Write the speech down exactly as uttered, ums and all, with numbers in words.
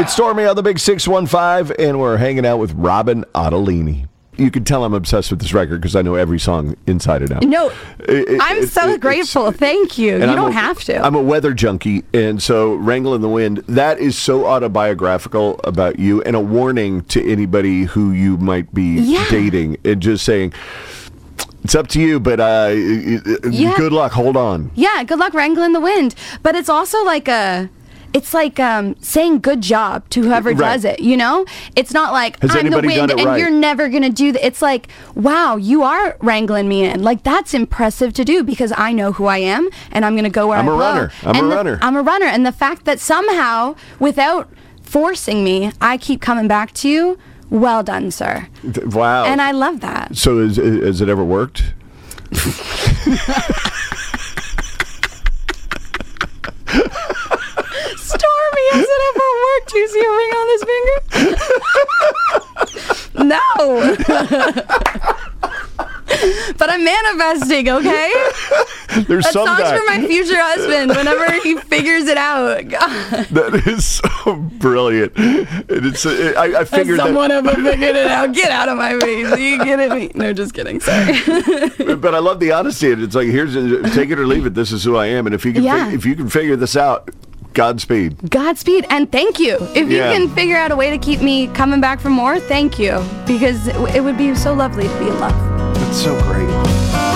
It's Stormy on the Big six one five, and we're hanging out with Robin Ottolini. You can tell I'm obsessed with this record because I know every song inside and out. No, It- it- I'm it- so it- grateful. it's- Thank you. You and I'm don't a- have to. I'm a weather junkie, and so Wrangle in the Wind, that is so autobiographical about you, and a warning to anybody who you might be Yeah. dating, and just saying, it's up to you, but uh, Yeah. good luck. Hold on. Yeah, good luck wrangling the wind. But it's also like a, it's like um, saying good job to whoever Right. does it, you know? It's not like, Has I'm the anybody done wind it and right? you're never going to do that. It's like, wow, you are wrangling me in. Like, that's impressive to do because I know who I am and I'm going to go where I'm I a blow. runner. I'm And a the- runner. I'm a runner. And the fact that somehow, without forcing me, I keep coming back to you, well done, sir. Wow. And I love that. So is, has it ever worked? Stormy, has it ever worked? Do you see a ring on his finger? No. But I'm manifesting, okay? There's That some song's guy. for my future husband whenever he figures it out. God. That is so brilliant. And it's, uh, I, I Has figured that. someone ever figured it out? Get out of my face. Are you kidding me? No, just kidding. Sorry. But I love the honesty. It's like, here's take it or leave it. This is who I am, and if you can, Yeah. fig- if you can figure this out, Godspeed. Godspeed and thank you. If you Yeah. can figure out a way to keep me coming back for more, thank you. Because it, it would be so lovely to be in love. That's so great.